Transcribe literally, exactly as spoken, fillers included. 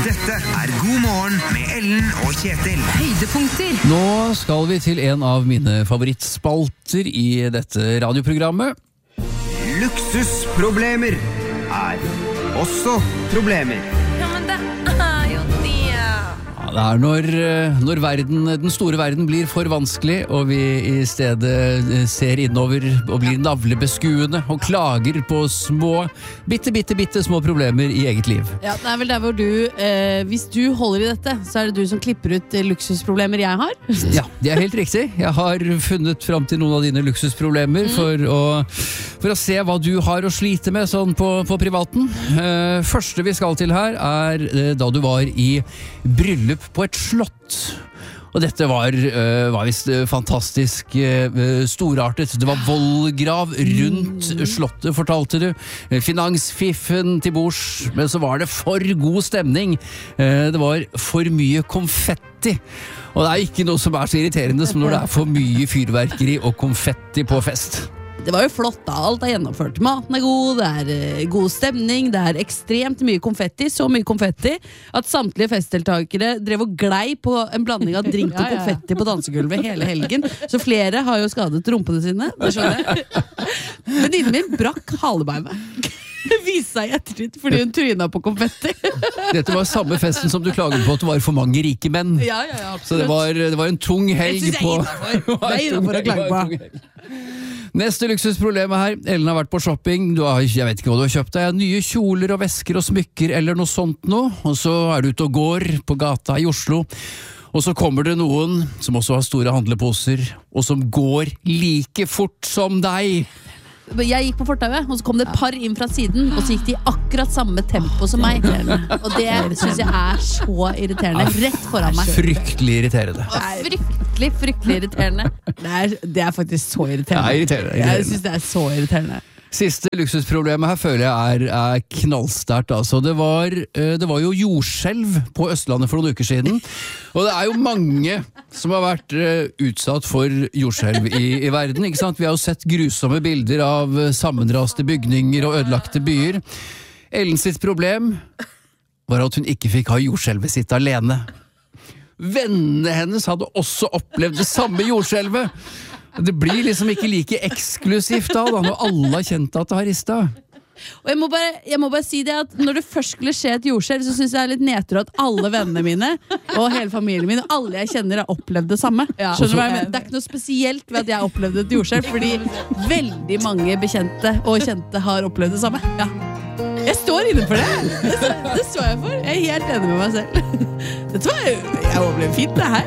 Dette er God morgen med Ellen og Kjetil. Høydepunkter. Nå skal vi til en av mine favorittspalter i dette radioprogrammet. Luksusproblemer er også problemer. Ja, men det er jo det. Ja, det er når, når verden, den store verden blir for vanskelig, og vi i stedet ser innover og blir navlebeskuende og klager på små, bitte, bitte, bitte små problemer i eget liv. Ja, det er vel der hvor du, eh, hvis du holder i dette, så er det du som klipper ut eh, luksusproblemer jeg har. Ja, det er helt riktig. Jeg har funnet fram til noen av dine luksusproblemer mm. for, å, for å se hva du har å slite med sånn på, på privaten. Eh, første vi skal til her er eh, da du var i bryllup på et slott. Og dette var, uh, var visst uh, fantastisk uh, storartet. Det var vollgrav rundt mm. slottet, fortalte du. Finansfiffen til bords, men så var det for god stemning. Uh, det var for mye konfetti. Og det er ikke noe som er så irriterende som når det er for mye fyrverkeri og konfetti på fest. Det var jo flott da, alt er gjennomført. Maten er god, det er uh, god stemning, det er ekstremt mye konfetti, så mye konfetti at samtlige festdeltakere drev og glei på en blanding av drink og konfetti på dansegulvet hele helgen. Så flere har jo skadet rumpene sine, det skjønner jeg. Venninnen min brakk halebeinet. Det viste seg i ettertid fordi hun tryna på konfetti. Dette var samme festen som du klaget på at det var for mange rike menn. Ja, ja, ja, absolutt. Så det var, det var en tung helg på... Det er innenfor å klage på. Neste luksusproblemet her. Ellen har vært på shopping. Du har, jeg vet ikke hva du har kjøpt deg. Nye kjoler og vesker og smykker eller noe sånt noe. Og så er du ute og går på gata i Oslo. Og så kommer det noen som også har store handleposer, og som går like fort som deg. Jeg gikk på fortauet, og så kom det et par inn fra siden, og så gikk de i akkurat samme tempo som meg. Og det synes jeg er så irriterende. Rett foran meg. Fryktelig irriterende. Fryktelig, fryktelig irriterende. Det er, det er faktisk så irriterende. Ja, irriterende, irriterende. Jeg synes det er så irriterende. Siste luksusproblemet her føler jeg er, er knallsterkt. Altså. Det, var, det var jo jordskjelv på Østlandet for noen uker siden, og det er jo mange som har vært utsatt for jordskjelv i, i verden. Ikke sant? Vi har jo sett grusomme bilder av sammenraste bygninger og ødelagte byer. Ellen sitt problem var at hun ikke fikk ha jordskjelvet sitt alene. Vennene hennes hadde også opplevd det samme jordskjelvet. Det blir liksom ikke like eksklusivt da, da når alle har kjent at det har ristet. Og jeg må, bare, jeg må bare si det at når det først skulle skje et jordskjelv, så synes jeg det er litt nedtur at alle vennene mine og hele familien min og alle jeg kjenner har opplevd det samme. Ja. Skjønner du hva jeg mener? Det er ikke noe spesielt ved at jeg har opplevd et jordskjelv, fordi veldig mange bekjente og kjente har opplevd det samme. Ja. Jeg står inne for det. Det, det står jeg for. Jeg er helt enig med meg selv. Dette var, jeg opplevde fint det her.